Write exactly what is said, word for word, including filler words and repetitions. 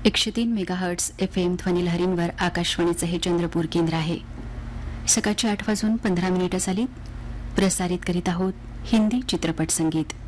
एकशे तीन megahertz F M ध्वनिलहरींवर आकाशवाणीचं हे चंद्रपूर केंद्र आहे. सकाळची आठ वाजून पंधरा मिनिटं झाली. प्रसारित करीत आहोत हिंदी चित्रपट संगीत.